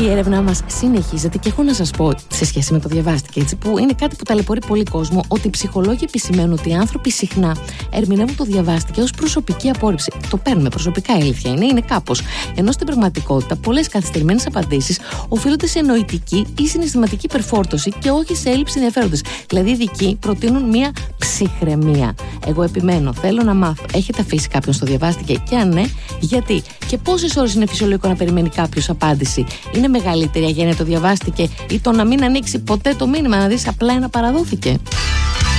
Η έρευνά μας συνεχίζεται και έχω να σας πω, σε σχέση με το διαβάστηκε, έτσι, που είναι κάτι που ταλαιπωρεί πολύ κόσμο, ότι οι ψυχολόγοι επισημαίνουν ότι οι άνθρωποι συχνά ερμηνεύουν το διαβάστηκε ως προσωπική απόρριψη. Το παίρνουμε προσωπικά, η αλήθεια είναι κάπως. Ενώ στην πραγματικότητα, πολλές καθυστερημένες απαντήσεις οφείλονται σε νοητική ή συναισθηματική υπερφόρτωση και όχι σε έλλειψη ενδιαφέροντος. Δηλαδή, οι ειδικοί προτείνουν μια ψυχραιμία. Εγώ επιμένω, θέλω να μάθω, έχετε αφήσει κάποιον στο διαβάστηκε και αν ναι, γιατί? Και πόσες ώρες είναι φυσιολογικό να περιμένει κάποιος απάντηση? Είναι μεγαλύτερη αγένεια το διαβάστηκε ή το να μην ανοίξει ποτέ το μήνυμα, να δεις απλά ένα παραδόθηκε?